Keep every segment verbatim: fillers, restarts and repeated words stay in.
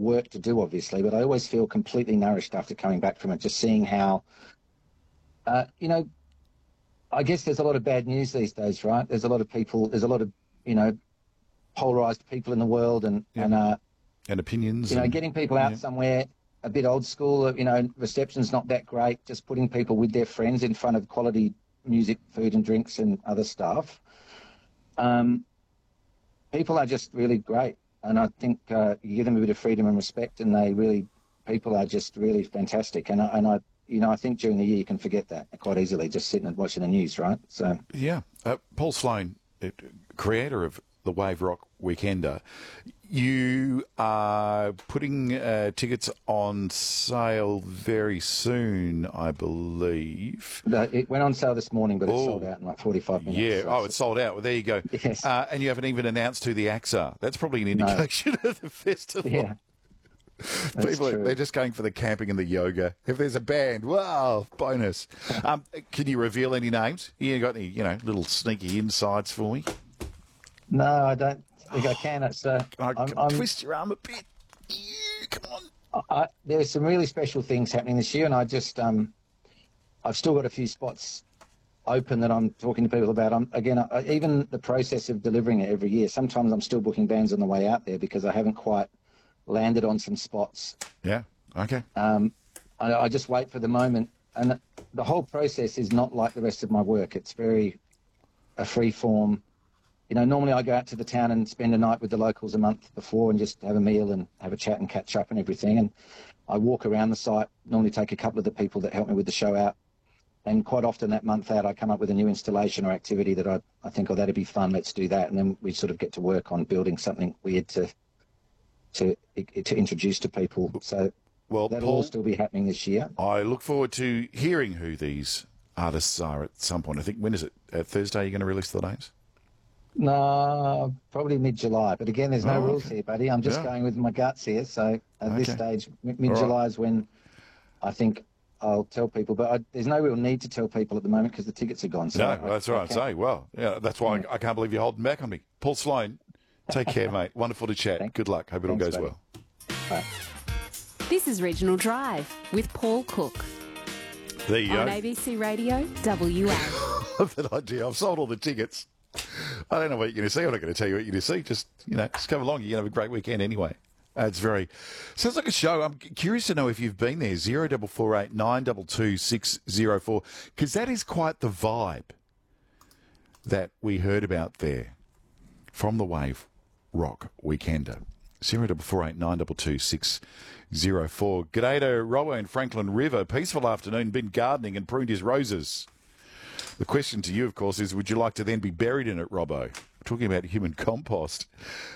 work to do, obviously, but I always feel completely nourished after coming back from it, just seeing how, uh, you know, I guess there's a lot of bad news these days, right? There's a lot of people, there's a lot of, you know, polarised people in the world and, yeah. and uh, and opinions. you know, and, getting people out yeah. somewhere a bit old school, you know, reception's not that great, just putting people with their friends in front of quality music, food and drinks and other stuff. Um, people are just really great. And I think uh, you give them a bit of freedom and respect and they really, people are just really fantastic. And I, and I, you know, I think during the year you can forget that quite easily, just sitting and watching the news, right? So yeah, uh, Paul Sloan, uh, creator of the Wave Rock Weekender, you are putting uh, tickets on sale very soon, I believe. It went on sale this morning, but it's oh, sold out in like forty-five minutes. Yeah, so oh, it's sold out. Well, there you go. Yes. Uh, and you haven't even announced who the acts are. That's probably an indication no. of the festival. Yeah. People, they're just going for the camping and the yoga. If there's a band, wow, bonus. Um, can you reveal any names? You got any, you know, little sneaky insights for me? No, I don't think I can. It's, uh, I I'm, can I'm, twist your arm a bit. Yeah, come on. I, there's some really special things happening this year, and I just, um, I've still got a few spots open that I'm talking to people about. I'm, again, I, even the process of delivering it every year, sometimes I'm still booking bands on the way out there because I haven't quite landed on some spots. Yeah, okay. Um, I, I just wait for the moment. And the, the whole process is not like the rest of my work. It's very a free form. You know, normally I go out to the town and spend a night with the locals a month before and just have a meal and have a chat and catch up and everything. And I walk around the site, normally take a couple of the people that help me with the show out. And quite often that month out, I come up with a new installation or activity that I, I think, oh, that'd be fun, let's do that. And then we sort of get to work on building something weird to to to introduce to people. So well, that'll Paul, all still be happening this year. I look forward to hearing who these artists are at some point. I think, when is it? Uh, Thursday you're going to release the names? No, probably mid-July. But again, there's no oh, rules okay. here, buddy. I'm just yeah. going with my guts here. So at okay. this stage, mid-July right. is when I think I'll tell people. But I, there's no real need to tell people at the moment because the tickets are gone. So no, I, that's right. I say, well, yeah, that's why yeah. I, I can't believe you're holding back on me. Paul Sloan, take care, mate. Wonderful to chat. Thanks. Good luck. Hope it Thanks, all goes buddy. well. Bye. This is Regional Drive with Paul Cook. There you on go. A B C Radio, W A. I love that idea. I've sold all the tickets. I don't know what you're going to see. I'm not going to tell you what you're going to see. Just, you know, just come along. You're going to have a great weekend anyway. Uh, it's very... Sounds like a show. I'm curious to know if you've been there. zero four four eight nine two two six zero four. Because that is quite the vibe that we heard about there from the Wave Rock Weekender. zero four four eight nine two two six zero four. G'day to Robbo in Franklin River. Peaceful afternoon. Been gardening and pruned his roses. The question to you, of course, is would you like to then be buried in it, Robbo? We're talking about human compost.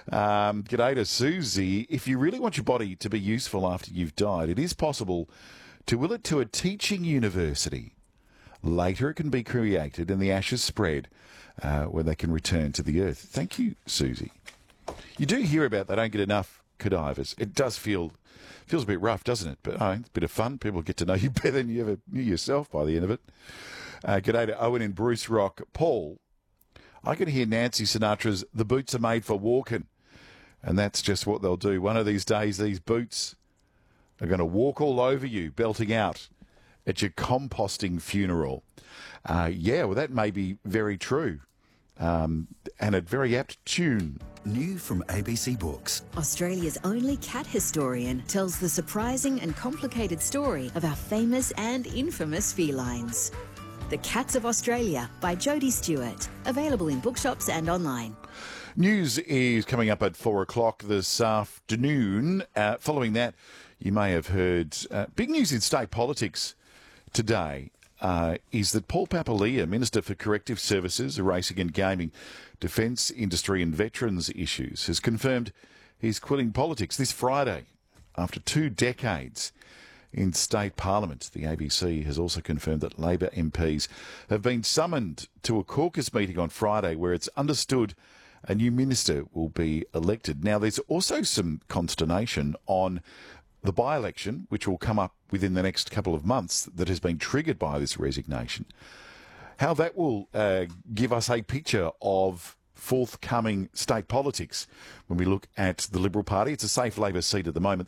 Um, g'day to Susie. If you really want your body to be useful after you've died, it is possible to will it to a teaching university. Later it can be created and the ashes spread uh, where they can return to the earth. Thank you, Susie. You do hear about they don't get enough cadavers. It does feel feels a bit rough, doesn't it? But oh, it's a bit of fun. People get to know you better than you ever knew yourself by the end of it. Uh, g'day to Owen in Bruce Rock. Paul, I can hear Nancy Sinatra's "The Boots Are Made for Walking," and that's just what they'll do. One of these days, these boots are going to walk all over you, belting out at your composting funeral. Uh, yeah, well, that may be very true. Um, and a very apt tune. New from A B C Books. Australia's only cat historian tells the surprising and complicated story of our famous and infamous felines. The Cats of Australia by Jodie Stewart. Available in bookshops and online. News is coming up at four o'clock this afternoon. Uh, following that, you may have heard uh, big news in state politics today. Uh, is that Paul Papalia, Minister for Corrective Services, Racing and Gaming, Defence Industry and Veterans Issues, has confirmed he's quitting politics this Friday after two decades in state parliament. The A B C has also confirmed that Labor M Ps have been summoned to a caucus meeting on Friday where it's understood a new minister will be elected. Now, there's also some consternation on the by-election, which will come up within the next couple of months, that has been triggered by this resignation. How that will uh, give us a picture of forthcoming state politics when we look at the Liberal Party. It's a safe Labor seat at the moment,